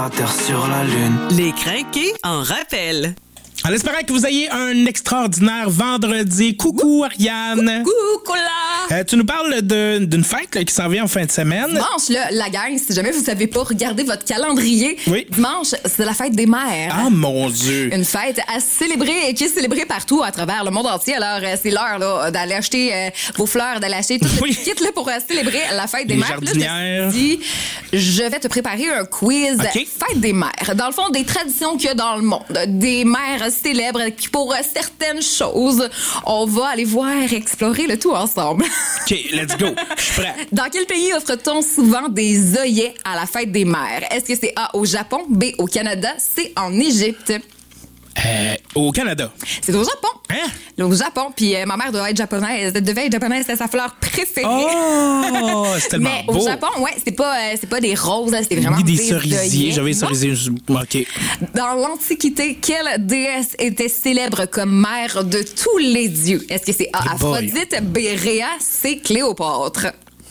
Terre sur la lune. Les crinqués en rappel. En espérant que vous ayez un extraordinaire vendredi. Coucou, Ariane. Coucou, Cola. Tu nous parles d'une fête là, qui s'en vient en fin de semaine. Dimanche, là, la gang, si jamais vous savez pas, regardez votre calendrier. Oui. Dimanche, c'est la fête des mères. Ah, mon Dieu. Une fête à célébrer et qui est célébrée partout à travers le monde entier. Alors, c'est l'heure là, d'aller acheter vos fleurs, d'aller acheter tout le kit là, pour célébrer la fête des Les mères. jardinières. Là, je vais te préparer un quiz fête des mères. Dans le fond, des traditions qu'il y a dans le monde. Des mères célèbres qui, pour certaines choses, on va aller voir et explorer le tout ensemble. OK, let's go. Je suis prêt. Dans quel pays offre-t-on souvent des œillets à la fête des mères? Est-ce que c'est A, au Japon, B, au Canada, C, en Égypte? Au Canada. C'est au Japon. Hein? Au Japon. Puis ma mère devait être japonaise. C'est sa fleur préférée. Oh, c'est tellement Mais beau. au Japon, ouais, c'est pas des roses, c'est vraiment Ni des des cerisiers. œillets. J'avais Non. cerisiers. OK. Dans l'Antiquité, quelle déesse était célèbre comme mère de tous les dieux? Est-ce que c'est A, Hey boy. Aphrodite, B, Rhea, C, Cléopâtre?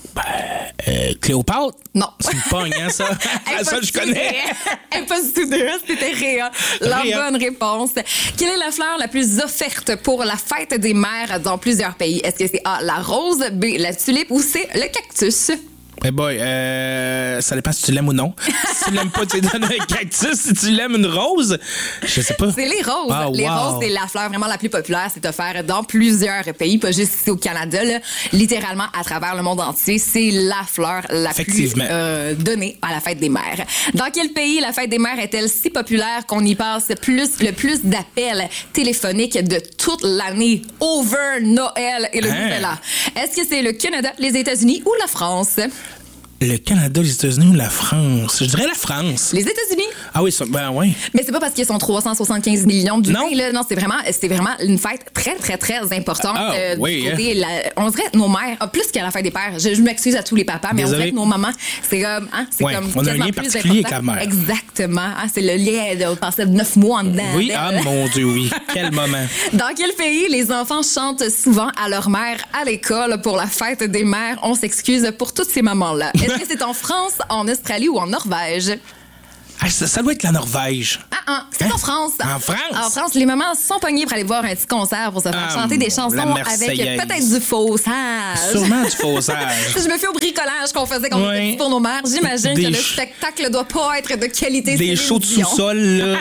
Cléopâtre? Non. C'est une pogne, hein, ça? Ça, je connais. Pas du tout déesse, c'était Rhea. La Rhea. bonne réponse. Quelle est la fleur la plus offerte pour la fête des mères dans plusieurs pays? Est-ce que c'est A, la rose, B, la tulipe ou C, le cactus? Eh boy, ça dépend si tu l'aimes ou non. Si tu l'aimes pas, tu lui donnes un cactus. Si tu l'aimes, une rose, je sais pas. C'est les roses. Ah, Les wow. roses, c'est la fleur vraiment la plus populaire. C'est offert dans plusieurs pays, pas juste ici au Canada. Là. Littéralement, à travers le monde entier, c'est la fleur la plus Effectivement. donnée à la fête des mères. Dans quel pays la fête des mères est-elle si populaire qu'on y passe le plus d'appels téléphoniques de toute l'année, over Noël et le Nouvel An? Est-ce que c'est le Canada, les États-Unis ou la France? Le Canada, les États-Unis ou la France? Je dirais la France. Les États-Unis. Ah oui, ça, ben oui. Mais c'est pas parce qu'ils sont 375 millions d'humains. Non. Là. Non, c'est vraiment une fête très, très, très importante. Ah, oui, du côté, on dirait nos mères, plus qu'à la fête des pères. Je m'excuse à tous les papas, mais on dirait que nos mamans, c'est comme, c'est Ouais, comme on a un quasiment lien plus particulier important. avec la mère. Exactement. C'est le lien de passer 9 mois en dedans. Oui, d'elle. ah mon Dieu, oui. Quel moment. Dans quel pays les enfants chantent souvent à leur mère à l'école pour la fête des mères? On s'excuse pour toutes ces mamans-là. Est-ce que c'est en France, en Australie ou en Norvège? Ah, ça doit être la Norvège. C'est en France. En France? En France, les mamans sont pognées pour aller voir un petit concert pour se faire chanter des chansons la avec Marseillaise. peut-être du faussage. Sûrement du faussage. Si je me fais au bricolage qu'on faisait quand on était petits pour nos mères, j'imagine Des que le ch- spectacle doit pas être de qualité. Des Céline shows de Dion. sous-sol, là.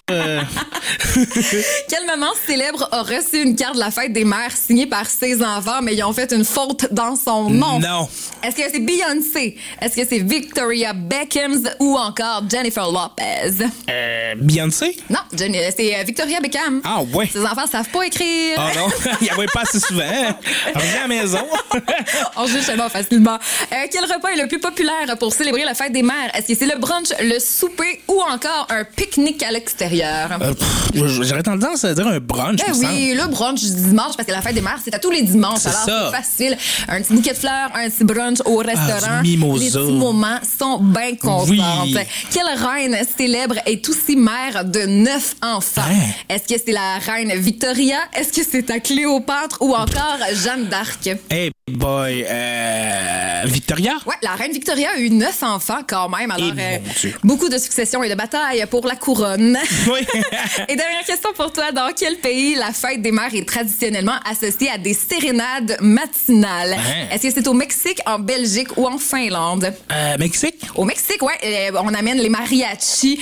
Quelle maman célèbre a reçu une carte de la fête des mères signée par ses enfants, mais ils ont fait une faute dans son nom? Non. Est-ce que c'est Beyoncé? Est-ce que c'est Victoria Beckham ou encore Jennifer Lopez? Beyoncé? Non, c'est Victoria Beckham. Ah, ouais. Ses enfants savent pas écrire. Ah non, il n'y avait pas assez souvent. Reviens à la maison. On juge tellement facilement. Quel repas est le plus populaire pour célébrer la fête des mères? Est-ce que c'est le brunch, le souper ou encore un pique-nique à l'extérieur? J'aurais tendance à dire un brunch. Ben me oui, le brunch du dimanche, parce que la fête des mères, c'est à tous les dimanches. C'est Alors, ça. c'est facile. Un petit bouquet de fleurs, un petit brunch au restaurant. du mimosa. Les petits moments sont bien contentes. Oui. Quelle reine célèbre est aussi mère de 9 enfants? Hein? Est-ce que c'est la reine Victoria? Est-ce que c'est à Cléopâtre ou encore Jeanne d'Arc? Hey boy, Victoria? Ouais, la reine Victoria a eu 9 enfants quand même. Alors, mon Dieu. beaucoup de successions et de batailles pour la couronne. Oui. Et dernière question pour toi. Dans quel pays la fête des mères est traditionnellement associée à des sérénades matinales? Est-ce que c'est au Mexique, en Belgique ou en Finlande? Mexique? Au Mexique, ouais, on amène les mariachis,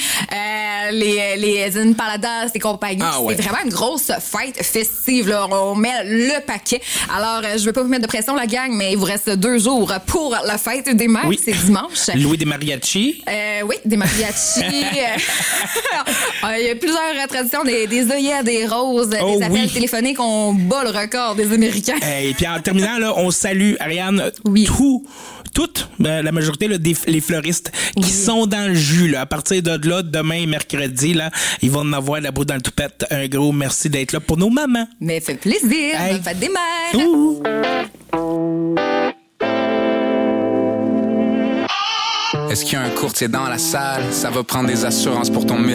les empanadas et compagnie. Ah ouais. C'est vraiment une grosse fête festive, là. On met le paquet. Alors, je veux pas vous mettre de pression, la gang, mais il vous reste 2 jours pour la fête des mères. Oui. C'est dimanche. Louis des mariachis? Oui, des mariachis. Il y a plusieurs traditions, des œillets, des roses, Oh des appels oui. téléphoniques. On bat le record des Américains. Et puis en terminant, là, on salue, Ariane, Oui. toutes, la majorité, là, les fleuristes qui sont dans le jus. Là. À partir de là, demain, mercredi, là, ils vont en avoir la boue dans le toupette. Un gros merci d'être là pour nos mamans. Mais fait plaisir. Hey. Bonne fête des mères. Ouh. Est-ce qu'il y a un courtier dans la salle? Ça va prendre des assurances pour ton 1000